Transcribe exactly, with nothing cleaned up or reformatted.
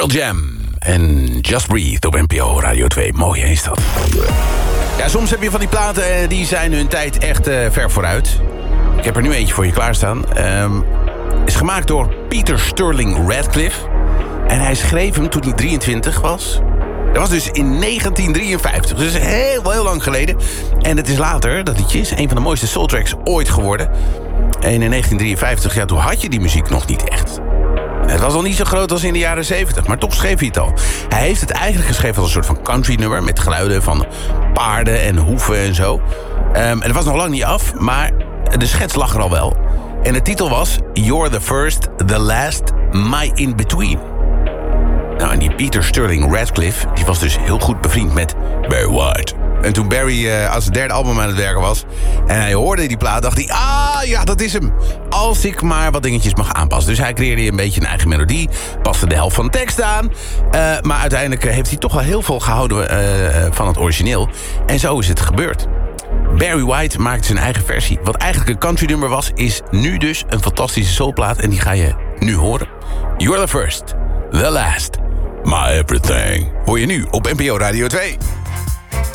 Pearl Jam en Just Breathe op N P O Radio twee. Mooi is dat. Ja, soms heb je van die platen, die zijn hun tijd echt uh, ver vooruit. Ik heb er nu eentje voor je klaarstaan. Um, is gemaakt door Peter Sterling Radcliffe. En hij schreef hem toen hij drieëntwintig was. Dat was dus in negentien drieënvijftig. Dus heel, heel lang geleden. En het is later, dat liedje is een van de mooiste soultracks ooit geworden. En in negentien drieënvijftig, ja, toen had je die muziek nog niet echt. Het was al niet zo groot als in de jaren zeventig, maar toch schreef hij het al. Hij heeft het eigenlijk geschreven als een soort van country nummer... met geluiden van paarden en hoeven en zo. Um, en het was nog lang niet af, maar de schets lag er al wel. En de titel was You're the First, the Last, My In-Between. Nou, en die Peter Sterling Radcliffe... die was dus heel goed bevriend met Barry White. En toen Barry uh, als het derde album aan het werken was... en hij hoorde die plaat, dacht hij... ah, ja, dat is hem. Als ik maar wat dingetjes mag aanpassen. Dus hij creëerde een beetje een eigen melodie... paste de helft van de tekst aan... Uh, maar uiteindelijk heeft hij toch wel heel veel gehouden uh, van het origineel. En zo is het gebeurd. Barry White maakte zijn eigen versie. Wat eigenlijk een country nummer was... is nu dus een fantastische soulplaat... en die ga je nu horen. You're the first, the last, my everything. Hoor je nu op N P O Radio twee.